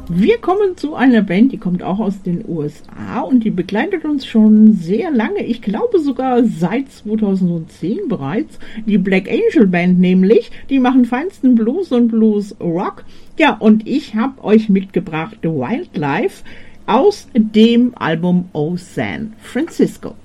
Wir kommen zu einer Band, die kommt auch aus den USA und die begleitet uns schon sehr lange, ich glaube sogar seit 2010 bereits. Die Black Angel Band nämlich, die machen feinsten Blues und Blues Rock. Ja, und ich habe euch mitgebracht Wildlife aus dem Album O San Francisco.